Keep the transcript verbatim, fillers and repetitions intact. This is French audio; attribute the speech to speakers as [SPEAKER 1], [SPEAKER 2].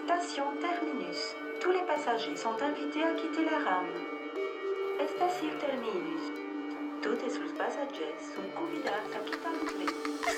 [SPEAKER 1] Station terminus. Tous les passagers sont invités à quitter la rame. Estación terminus. Todos os passagers são convidados a quitar o trem.